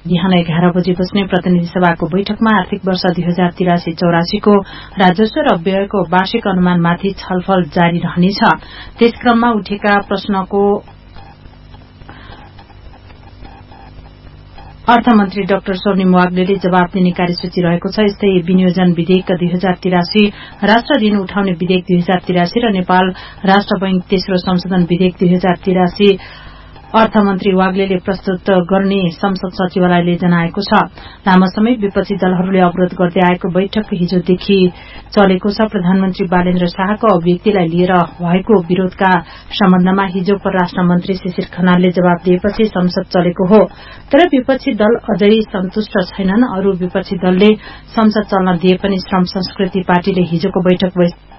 बिहान 11 बजे बस्ने प्रतिनिधि सभाको बैठकमा आर्थिक वर्ष 2083-84 को राजस्व र व्ययको वार्षिक अनुमानमाथि छलफल जारी रहनेछ। त्यस क्रममा उठेका प्रश्नको अर्थमन्त्री डाक्टर स्वर्णिम वाग्लेले जवाब दिने कार्यसूची रहेको छ। यस्तै विनियोजन विधेयक 2083, राष्ट्र ऋण उठाउने विधेयक 2083 र नेपाल राष्ट्र बैंक तेस्रो संशोधन विधेयक 2083 अर्थमन्त्री वाग्लेले प्रस्तुत गर्ने संसद सचिवालयले जनाएको छ। लामो समय विपक्षी दलहरूले अवरोध गर्दै आएको बैठक हिजोदेखि चलेको छ। प्रधानमन्त्री बालेन्द्र शाहको अभिव्यक्तिलाई लिएर भएको विरोधका सम्बन्धमा हिजो परराष्ट्र मन्त्री शिशिर खनालले जवाब दिएपछि संसद चलेको हो। तर विपक्षी दल अझै सन्तुष्ट छैनन्। अरू विपक्षी दलले संसद चल्न दिए पनि श्रम संस्कृति पार्टीले हिजोको बैठक